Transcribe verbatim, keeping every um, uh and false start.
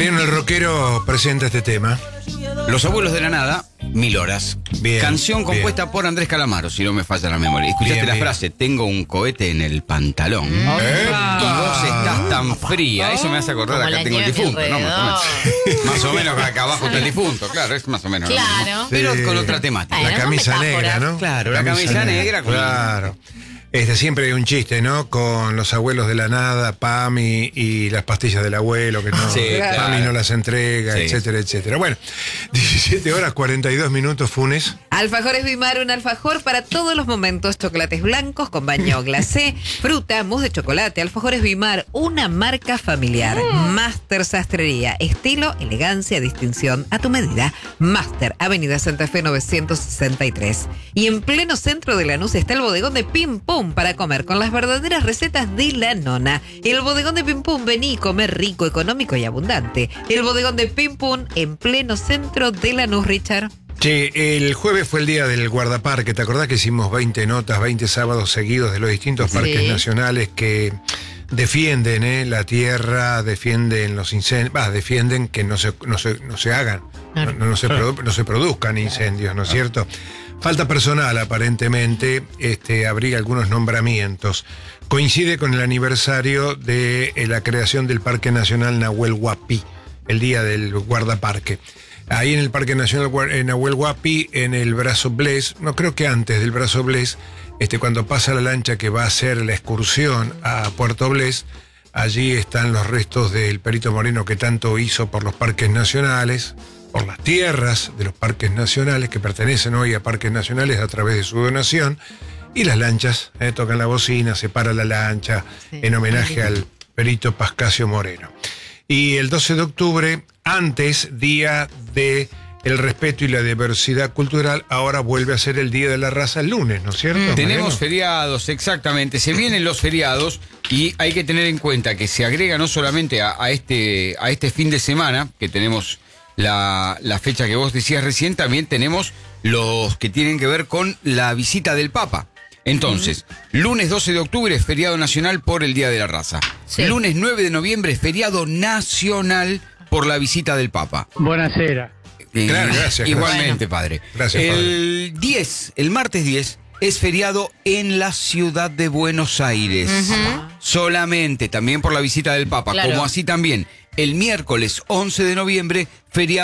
Mariano el Rockero presenta este tema. Los abuelos de la nada, Mil horas. Bien, Canción compuesta bien. por Andrés Calamaro, si no me falla la memoria. Escuchaste Bien, la bien. frase, tengo un cohete en el pantalón. ¡Epa! Y vos estás tan fría. Eso me hace acordar, Como acá la tengo el nieve difunto, ¿no? Más o menos. alrededor. Más o menos acá abajo está el difunto, claro, es más o menos. lo Claro. mismo. Pero Sí. con otra temática. Bueno, La son camisa metáforas. negra, ¿no? Claro, la camisa negra con- Claro. Este, siempre hay un chiste, ¿no? Con los abuelos de la nada, Pami y las pastillas del abuelo, que no, Sí, Pami claro. no las entrega, Sí. etcétera, etcétera. Bueno, diecisiete horas cuarenta y dos minutos, Funes. Alfajores Bimar, un alfajor para todos los momentos. Chocolates blancos con baño glacé, fruta, mousse de chocolate. Alfajores Bimar, una marca familiar. Master Sastrería, estilo, elegancia, distinción a tu medida. Master, Avenida Santa Fe novecientos sesenta y tres. Y en pleno centro de Lanús está el bodegón de Pim Pum para comer con las verdaderas recetas de la nona. El bodegón de Pim Pum, vení, comer rico, económico y abundante. El bodegón de Pim Pum en pleno centro de Lanús, Richard. Che, el jueves fue el día del guardaparque. ¿Te acordás que hicimos veinte notas, veinte sábados seguidos de los distintos Sí. parques nacionales que defienden eh, la tierra, defienden los incendios, bah, defienden que no se, no se, no se hagan, no, no se produ- no se produzcan incendios, ¿no es cierto? Falta personal, aparentemente, este, habría algunos nombramientos. Coincide con el aniversario de eh, la creación del Parque Nacional Nahuel Huapi, el día del guardaparque. Ahí en el Parque Nacional Gua- en Nahuel Huapi, en el Brazo Bles, no creo que antes del Brazo Bles, este, cuando pasa la lancha que va a hacer la excursión a Puerto Bles, allí están los restos del Perito Moreno que tanto hizo por los parques nacionales, por las tierras de los parques nacionales que pertenecen hoy a parques nacionales a través de su donación, y las lanchas, eh, tocan la bocina, se para la lancha Sí. en homenaje al Perito Pascasio Moreno. Y el doce de octubre, antes, día de el respeto y la diversidad cultural, ahora vuelve a ser el Día de la Raza el lunes, ¿no es cierto? Tenemos Mariano? feriados, exactamente. Se vienen los feriados y hay que tener en cuenta que se agrega no solamente a, a este, a este fin de semana, que tenemos la, la fecha que vos decías recién, también tenemos los que tienen que ver con la visita del Papa. Entonces, lunes doce de octubre es feriado nacional por el Día de la Raza. Sí. Lunes nueve de noviembre es feriado nacional por la visita del Papa. Buonasera. Eh, Claro, gracias, Igualmente, gracias. padre. Gracias, El diez, el martes diez, es feriado en la ciudad de Buenos Aires. Solamente, también por la visita del Papa. Claro. Como así también, el miércoles once de noviembre, feriado